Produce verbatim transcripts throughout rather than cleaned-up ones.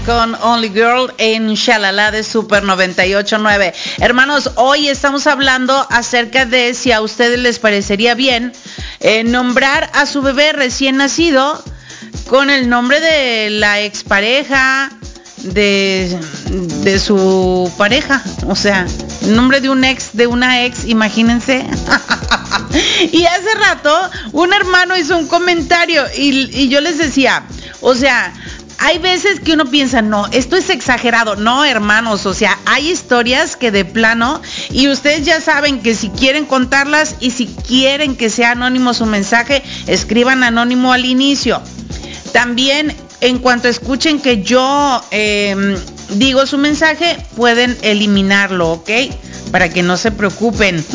con Only Girl en Shalala de Super noventa y ocho punto nueve. Hermanos, hoy estamos hablando acerca de si a ustedes les parecería bien eh, nombrar a su bebé recién nacido con el nombre de la expareja de, de su pareja, o sea, el nombre de un ex, de una ex, imagínense. Y hace rato un hermano hizo un comentario y, y yo les decía, o sea, hay veces que uno piensa, no, esto es exagerado. No, hermanos, o sea, hay historias que de plano, y ustedes ya saben que si quieren contarlas y si quieren que sea anónimo su mensaje, escriban anónimo al inicio. También, en cuanto escuchen que yo eh, digo su mensaje, pueden eliminarlo, ¿ok? Para que no se preocupen.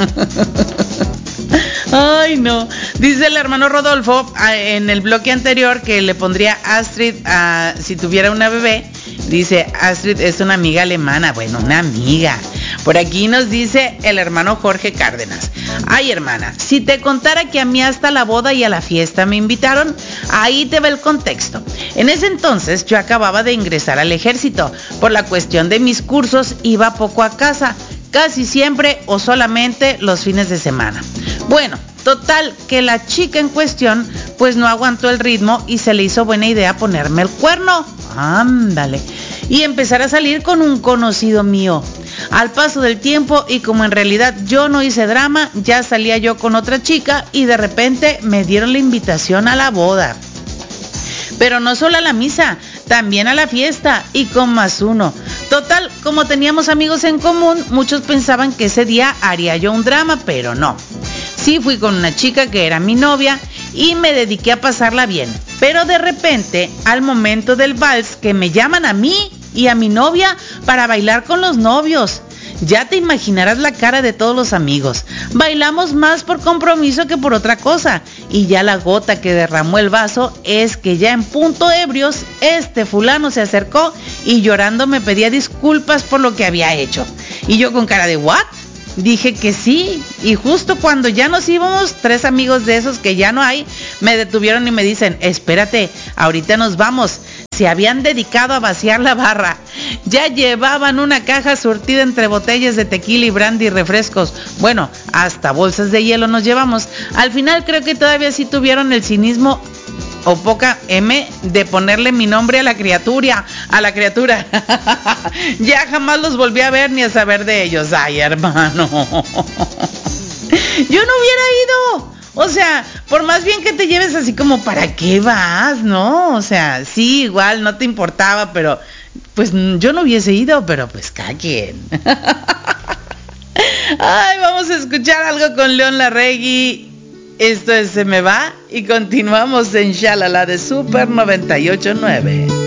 Ay, no. Dice el hermano Rodolfo en el bloque anterior que le pondría Astrid a, si tuviera una bebé. Dice, Astrid es una amiga alemana. Bueno, una amiga. Por aquí nos dice el hermano Jorge Cárdenas. Ay, hermana, si te contara que a mí hasta la boda y a la fiesta me invitaron, ahí te va el contexto. En ese entonces yo acababa de ingresar al ejército. Por la cuestión de mis cursos iba poco a casa, casi siempre o solamente los fines de semana. Bueno, total que la chica en cuestión pues no aguantó el ritmo y se le hizo buena idea ponerme el cuerno. Ándale. Y empezar a salir con un conocido mío. Al paso del tiempo y como en realidad yo no hice drama, ya salía yo con otra chica y de repente me dieron la invitación a la boda. Pero no solo a la misa, también a la fiesta y con más uno. Total, como teníamos amigos en común, muchos pensaban que ese día haría yo un drama, pero no. Sí fui con una chica que era mi novia y me dediqué a pasarla bien. Pero de repente, al momento del vals, que me llaman a mí y a mi novia para bailar con los novios. Ya te imaginarás la cara de todos los amigos. Bailamos más por compromiso que por otra cosa. Y ya la gota que derramó el vaso es que ya en punto ebrios, este fulano se acercó y llorando me pedía disculpas por lo que había hecho. Y yo con cara de ¿what? Dije que sí, y justo cuando ya nos íbamos, tres amigos de esos que ya no hay, me detuvieron y me dicen, espérate, ahorita nos vamos. Se habían dedicado a vaciar la barra. Ya llevaban una caja surtida entre botellas de tequila y brandy y refrescos. Bueno, hasta bolsas de hielo nos llevamos. Al final creo que todavía sí tuvieron el cinismo o poca M de ponerle mi nombre a la criatura, a la criatura. Ya jamás los volví a ver ni a saber de ellos. Ay, hermano. Yo no hubiera ido. O sea, por más bien que te lleves así como, ¿para qué vas? ¿No? O sea, sí, igual no te importaba, pero pues yo no hubiese ido, pero pues cada quien. Ay, vamos a escuchar algo con León Larregui. Esto es Se Me Va y continuamos en Shalala de Super noventa y ocho punto nueve.